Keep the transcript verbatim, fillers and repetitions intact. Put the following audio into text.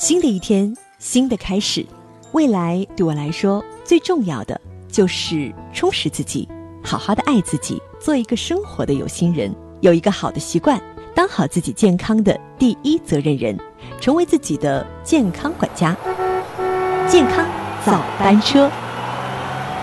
新的一天，新的开始，未来对我来说最重要的就是充实自己，好好的爱自己，做一个生活的有心人，有一个好的习惯，当好自己健康的第一责任人，成为自己的健康管家。健康早班车。